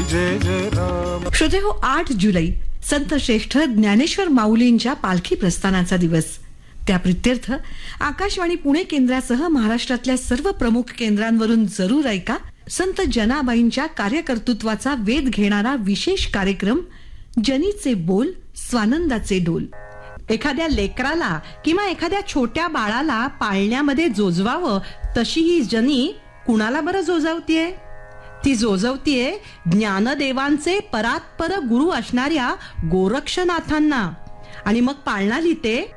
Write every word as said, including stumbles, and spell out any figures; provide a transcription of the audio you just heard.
जय जय राम. श्रोते हो, आठ जुलै संत श्रेष्ठ ज्ञानेश्वर माऊलींच्या पालखी प्रस्थानाचा दिवस. त्या प्रित्यर्थ आकाशवाणी पुणे केंद्रासह महाराष्ट्रातल्या सर्व प्रमुख केंद्रांवरून जरूर ऐका संत जनाबाईंच्या कार्यकर्तृत्वाचा वेध घेणारा विशेष कार्यक्रम जनीचे बोल स्वानंदाचे डोल. एखाद्या लेकराला किंवा एखाद्या छोट्या बाळाला पाळण्यामध्ये जोजवावं तशी ही जनी कुणाला बरं जोजवतीये? ती जोजवतीये ज्ञानदेवांचे परात्पर गुरु असणाऱ्या गोरक्षनाथांना. आणि मग पाळणाली ते